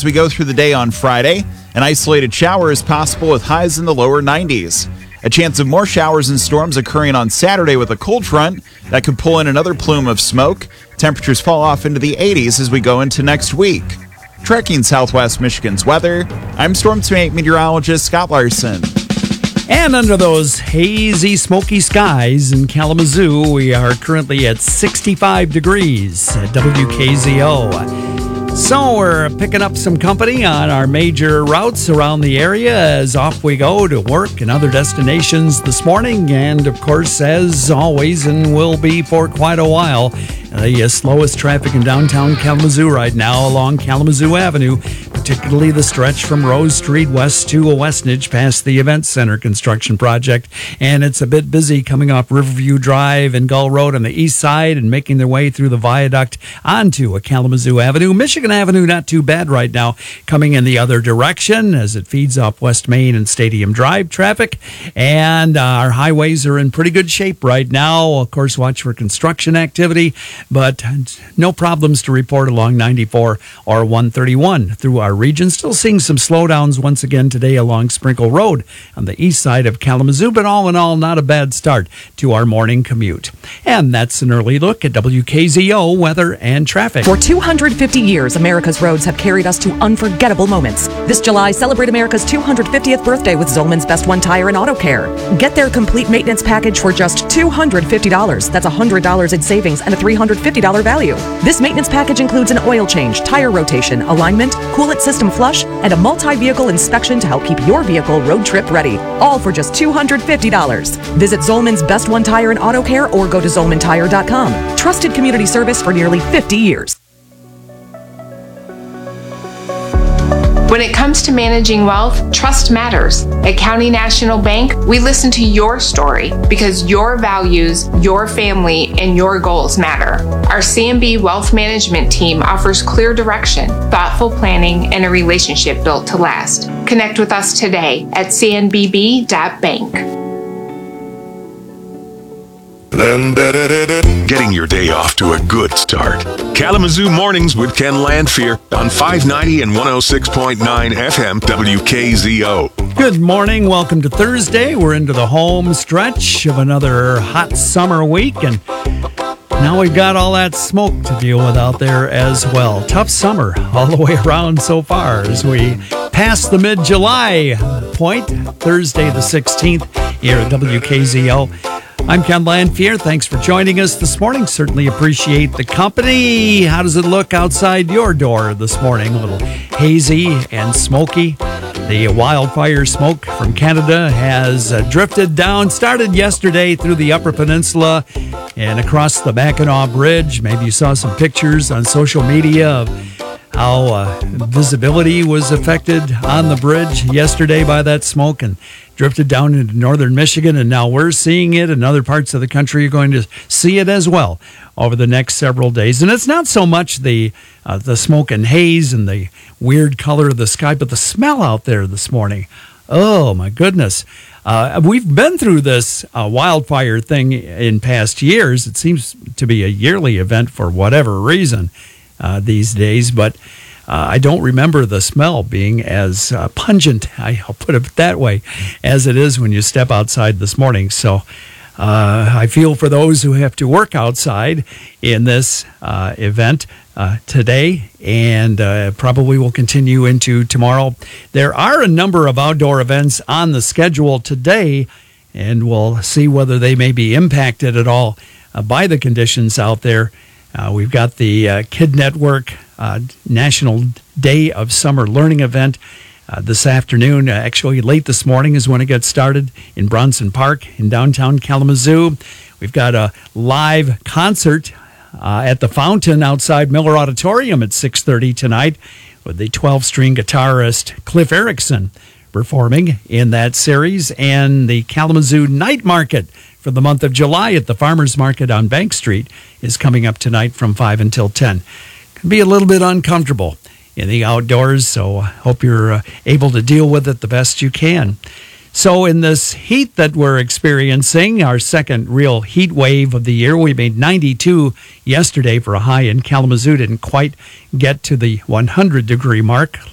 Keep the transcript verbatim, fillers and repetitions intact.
we go through the day on Friday. An isolated shower is possible with highs in the lower nineties. A chance of more showers and storms occurring on Saturday with a cold front that could pull in another plume of smoke. Temperatures fall off into the eighties as we go into next week. Tracking Southwest Michigan's weather, I'm Storm Team meteorologist Scott Larson. And under those hazy, smoky skies in Kalamazoo, we are currently at sixty-five degrees at W K Z O. So we're picking up some company on our major routes around the area as off we go to work and other destinations this morning. And of course, as always, and will be for quite a while, the slowest traffic in downtown Kalamazoo right now along Kalamazoo Avenue, particularly the stretch from Rose Street west to Westnedge past the Event Center construction project. And it's a bit busy coming off Riverview Drive and Gull Road on the east side and making their way through the viaduct onto a Kalamazoo Avenue. Michigan Avenue, not too bad right now, coming in the other direction as it feeds off West Main and Stadium Drive traffic. And uh, our highways are in pretty good shape right now. Of course, watch for construction activity, but no problems to report along ninety-four or one thirty-one through our region. Still seeing some slowdowns once again today along Sprinkle Road on the east side of Kalamazoo, but all in all, not a bad start to our morning commute. And that's an early look at W K Z O weather and traffic. For two hundred fifty years, America's roads have carried us to unforgettable moments. This July, celebrate America's two hundred fiftieth birthday with Zolman's Best One Tire and Auto Care. Get their complete maintenance package for just two hundred fifty dollars. That's one hundred dollars in savings and a three hundred fifty dollars value. This maintenance package includes an oil change, tire rotation, alignment, coolant system flush, and a multi-vehicle inspection to help keep your vehicle road trip ready. All for just two hundred fifty dollars. Visit Zolman's Best One Tire and Auto Care or go to zolman tire dot com. Trusted community service for nearly fifty years. When it comes to managing wealth, trust matters. At County National Bank, we listen to your story because your values, your family, and your goals matter. Our C N B Wealth Management team offers clear direction, thoughtful planning, and a relationship built to last. Connect with us today at c n b b dot bank. Getting your day off to a good start. Kalamazoo Mornings with Ken Landfear on five ninety and one oh six point nine F M W K Z O. Good morning. Welcome to Thursday. We're into the home stretch of another hot summer week, and now we've got all that smoke to deal with out there as well. Tough summer all the way around so far as we pass the mid-July point, Thursday the sixteenth here at W K Z O. I'm Ken Landfear. Thanks for joining us this morning. Certainly appreciate the company. How does it look outside your door this morning? A little hazy and smoky. The wildfire smoke from Canada has uh, drifted down, started yesterday through the Upper Peninsula and across the Mackinac Bridge. Maybe you saw some pictures on social media of how uh, visibility was affected on the bridge yesterday by that smoke and drifted down into northern Michigan, and now we're seeing it in other parts of the country. You're going to see it as well over the next several days. And it's not so much the uh, the smoke and haze and the weird color of the sky, but the smell out there this morning. Oh, my goodness. Uh, we've been through this uh, wildfire thing in past years. It seems to be a yearly event for whatever reason uh, these days, but Uh, I don't remember the smell being as uh, pungent, I'll put it that way, as it is when you step outside this morning. So uh, I feel for those who have to work outside in this uh, event uh, today, and uh, probably will continue into tomorrow. There are a number of outdoor events on the schedule today, and we'll see whether they may be impacted at all uh, by the conditions out there. Uh, we've got the uh, Kid Network uh, National Day of Summer Learning event uh, this afternoon. Uh, actually, late this morning is when it gets started in Bronson Park in downtown Kalamazoo. We've got a live concert uh, at the Fountain outside Miller Auditorium at six thirty tonight with the twelve-string guitarist Cliff Erickson performing in that series, and the Kalamazoo Night Market for the month of July at the Farmers Market on Bank Street is coming up tonight from five until ten. Can be a little bit uncomfortable in the outdoors, so I hope you're uh, able to deal with it the best you can. So in this heat that we're experiencing, our second real heat wave of the year, we made ninety-two yesterday for a high in Kalamazoo. Didn't quite get to the one hundred degree mark